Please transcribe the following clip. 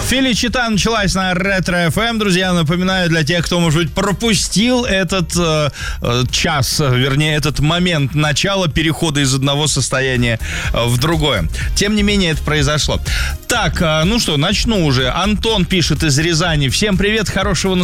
Феличита началась на Ретро-ФМ. Друзья, напоминаю для тех, кто, может быть, пропустил этот час, вернее, этот момент начала перехода из одного состояния в другое. Тем не менее, это произошло. Так, ну что, начну уже. Антон пишет из Рязани. Всем привет, хорошего настроения.